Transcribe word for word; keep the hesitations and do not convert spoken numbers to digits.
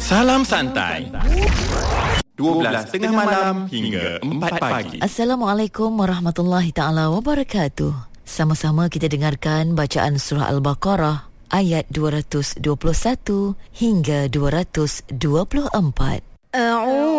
Salam santai. dua belas tengah malam hingga empat pagi. Assalamualaikum warahmatullahi taala wabarakatuh. Sama-sama kita dengarkan bacaan surah Al-Baqarah ayat dua ratus dua puluh satu hingga dua ratus dua puluh empat. A'udzu